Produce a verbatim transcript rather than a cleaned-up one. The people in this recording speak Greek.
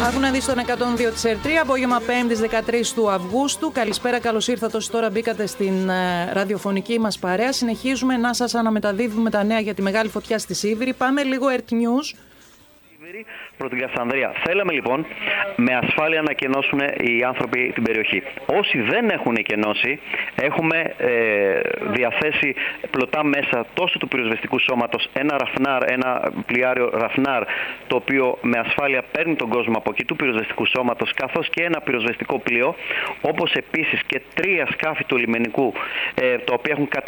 Άκου να δεις τον εκατόν δύο της ΕΡΤΡΙ, απόγευμα πέμπτης δεκατρείς του Αυγούστου. Καλησπέρα, καλώς ήρθατε όσοι τώρα μπήκατε στην ε, ραδιοφωνική μας παρέα. Συνεχίζουμε να σας αναμεταδίδουμε τα νέα για τη μεγάλη φωτιά στη Σίβηρη. Πάμε λίγο ΕΡΤ News. Προ την Κασανδρία. Θέλαμε λοιπόν με ασφάλεια να κενώσουν οι άνθρωποι την περιοχή. Όσοι δεν έχουν κενώσει, έχουμε ε, διαθέσει πλωτά μέσα τόσο του πυροσβεστικού σώματος, ένα ραφνάρ, ένα πλοιάριο ραφνάρ, το οποίο με ασφάλεια παίρνει τον κόσμο από εκεί του πυροσβεστικού σώματος, καθώς και ένα πυροσβεστικό πλοίο, όπως επίσης και τρία σκάφη του λιμενικού, ε, τα οποία έχουν